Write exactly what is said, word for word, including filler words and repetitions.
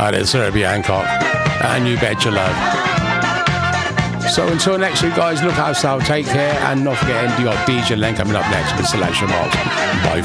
Right, it's Herbie Hancock. And You Bet Your Love. So until next week, guys, look out, so take care. And not forgetting, you got D J Len coming up next with Selection Box. Bye.